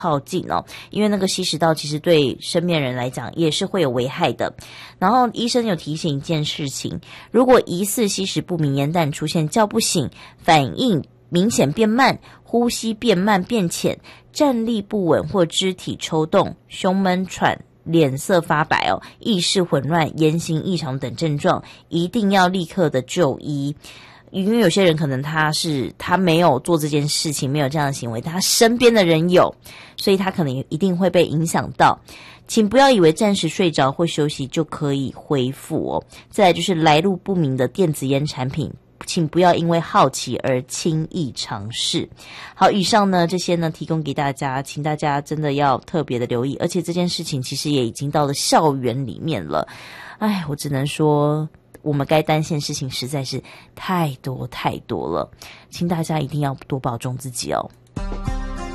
靠近哦，因为那个吸食道其实对身边人来讲也是会有危害的。然后医生有提醒一件事情，如果疑似吸食不明烟弹出现叫不醒、反应明显变慢、呼吸变慢变浅、站立不稳或肢体抽动、胸闷喘、脸色发白哦、意识混乱、言行异常等症状，一定要立刻的就医。因为有些人可能他没有做这件事情，没有这样的行为，但他身边的人有，所以他可能一定会被影响到。请不要以为暂时睡着或休息就可以恢复哦。再来就是来路不明的电子烟产品，请不要因为好奇而轻易尝试。好，以上呢这些呢提供给大家，请大家真的要特别的留意，而且这件事情其实也已经到了校园里面了。哎，我只能说我们该担心的事情实在是太多太多了，请大家一定要多保重自己哦。